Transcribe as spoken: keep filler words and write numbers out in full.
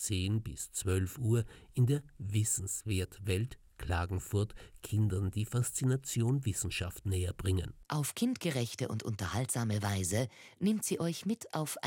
zehn bis zwölf Uhr in der Wissenswertwelt Klagenfurt Kindern die Faszination Wissenschaft näher bringen. Auf kindgerechte und unterhaltsame Weise nimmt sie euch mit auf